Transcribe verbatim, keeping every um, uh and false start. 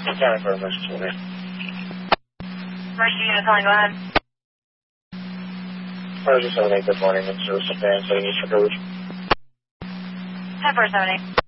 County for emergency. Emergency unit calling, go ahead. Emergency seven eight, good morning. It's Service Advance, setting each for coverage. ten four seven eight.